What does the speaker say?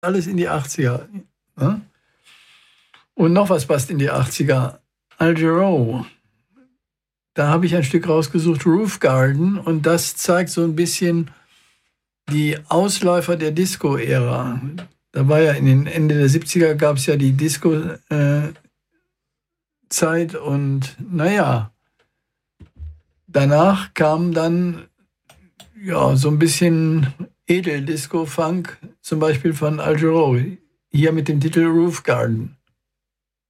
alles in die 80er. Ne? Und noch was passt in die 80er. Al Jarreau. Da habe ich ein Stück rausgesucht, Roof Garden. Und das zeigt so ein bisschen die Ausläufer der Disco-Ära. Da war ja in den Ende der 70er gab es ja die Disco-Zeit. Und naja, danach kam dann ja so ein bisschen Edel-Disco-Funk, zum Beispiel von Al Jarreau. Hier mit dem Titel Roof Garden.